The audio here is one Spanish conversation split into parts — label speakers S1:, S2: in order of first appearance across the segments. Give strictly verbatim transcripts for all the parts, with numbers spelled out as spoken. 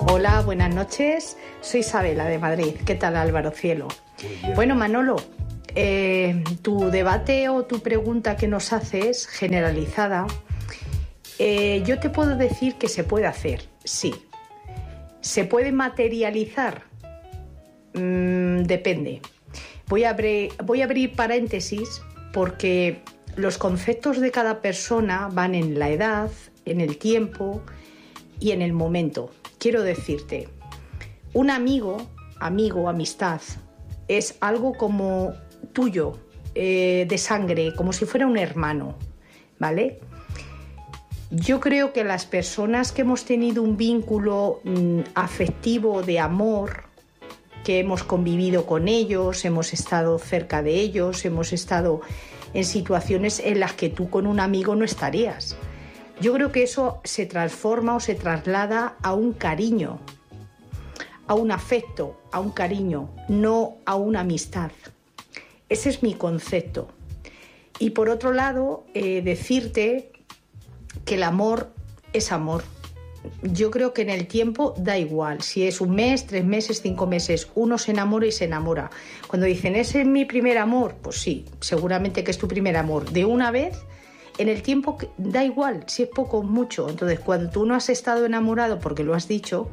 S1: Hola, buenas noches. Soy Isabela de Madrid. ¿Qué tal, Álvaro Cielo? Bueno, Manolo, eh, tu debate o tu pregunta que nos haces, generalizada, eh, yo te puedo decir que se puede hacer, sí. ¿Se puede materializar? Mm, depende. Voy a, abrir, voy a abrir paréntesis porque los conceptos de cada persona van en la edad, en el tiempo y en el momento. Quiero decirte, un amigo, amigo, amistad, es algo como tuyo, eh, de sangre, como si fuera un hermano, ¿vale? Yo creo que las personas que hemos tenido un vínculo mmm, afectivo de amor, que hemos convivido con ellos, hemos estado cerca de ellos, hemos estado en situaciones en las que tú con un amigo no estarías. Yo creo que eso se transforma o se traslada a un cariño, a un afecto, a un cariño, no a una amistad. Ese es mi concepto. Y por otro lado, eh, decirte que el amor es amor. Yo creo que en el tiempo da igual, si es un mes, tres meses, cinco meses, uno se enamora y se enamora. Cuando dicen, ese es mi primer amor, pues sí, seguramente que es tu primer amor. De una vez, en el tiempo da igual, si es poco o mucho. Entonces, cuando tú no has estado enamorado, porque lo has dicho,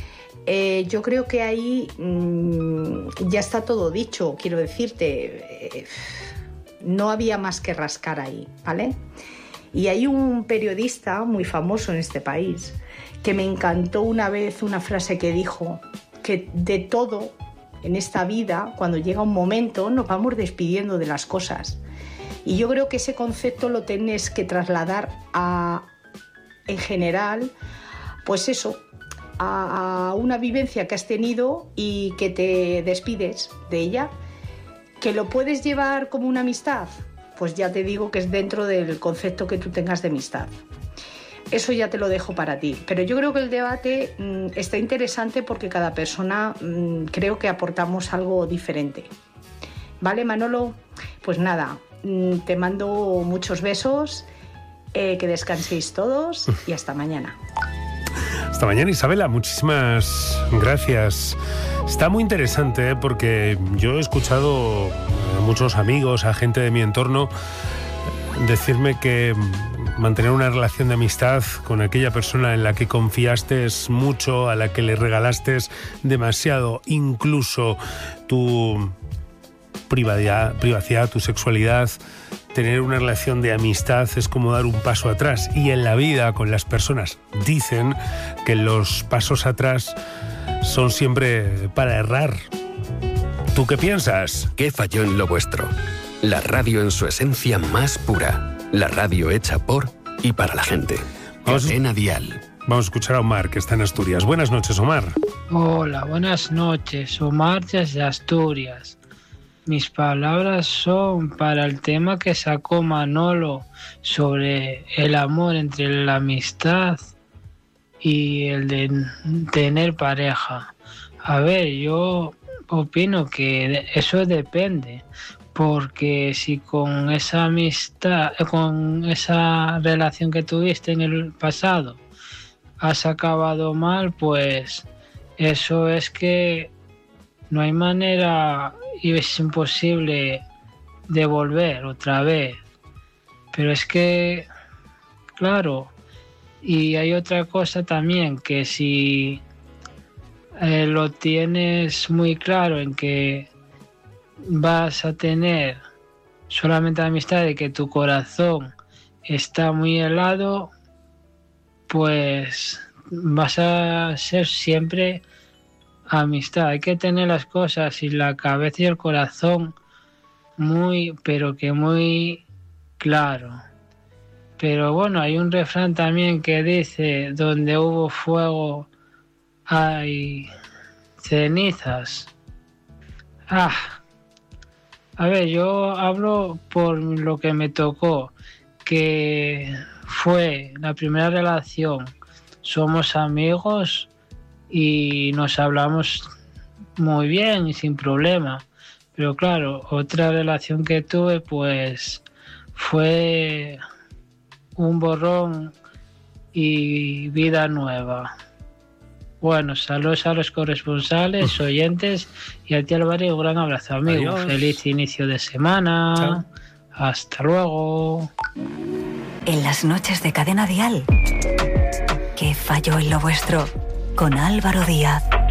S1: eh, yo creo que ahí mmm, ya está todo dicho, quiero decirte, eh, no había más que rascar ahí, ¿vale? Y hay un periodista muy famoso en este país que me encantó una vez una frase que dijo que de todo en esta vida, cuando llega un momento, nos vamos despidiendo de las cosas. Y yo creo que ese concepto lo tienes que trasladar a, en general, pues eso, a, a una vivencia que has tenido y que te despides de ella. ¿Que lo puedes llevar como una amistad? Pues ya te digo que es dentro del concepto que tú tengas de amistad. Eso ya te lo dejo para ti. Pero yo creo que el debate mmm, está interesante porque cada persona mmm, creo que aportamos algo diferente. ¿Vale, Manolo? Pues nada, mmm, te mando muchos besos, eh, que descanséis todos y hasta mañana.
S2: Hasta mañana, Isabela. Muchísimas gracias. Está muy interesante, ¿eh? Porque yo he escuchado a muchos amigos, a gente de mi entorno, decirme que mantener una relación de amistad con aquella persona en la que confiaste mucho, a la que le regalaste demasiado, incluso tu privacidad, privacidad, tu sexualidad, tener una relación de amistad es como dar un paso atrás. Y en la vida, con las personas, dicen que los pasos atrás son siempre para errar. ¿Tú qué piensas?
S3: ¿Qué falló en lo vuestro? La radio en su esencia más pura. La radio hecha por y para la gente. Cadena Dial.
S2: Vamos a escuchar a Omar, que está en Asturias. Buenas noches, Omar.
S4: Hola, buenas noches. Omar desde Asturias. Mis palabras son para el tema que sacó Manolo sobre el amor entre la amistad y el de tener pareja. A ver, yo opino que eso depende, porque si con esa amistad, con esa relación que tuviste en el pasado has acabado mal, pues eso es que no hay manera y es imposible de volver otra vez. Pero es que, claro, y hay otra cosa también, que si eh, lo tienes muy claro en que vas a tener solamente amistad y que tu corazón está muy helado, pues vas a ser siempre amistad. Hay que tener las cosas y la cabeza y el corazón muy, pero que muy claro. Pero bueno, hay un refrán también que dice: donde hubo fuego hay cenizas. Ah, a ver, yo hablo por lo que me tocó, que fue la primera relación. Somos amigos y nos hablamos muy bien y sin problema. Pero claro, otra relación que tuve pues fue un borrón y vida nueva. Bueno, saludos a los corresponsales, oyentes y a ti, Álvaro, un gran abrazo, amigo.
S2: Adiós.
S4: Feliz inicio de semana.
S2: Chao.
S4: Hasta luego.
S5: En las noches de Cadena Dial. ¿Qué falló en lo vuestro? Con Álvaro Díaz.